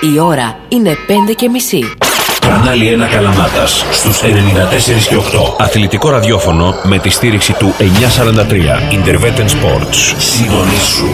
Η ώρα είναι 5:30. Κανάλι 1 Καλαμάτας στους 94 και 8. Αθλητικό ραδιόφωνο με τη στήριξη του 943. Intervetten Sports. Συντονίσου.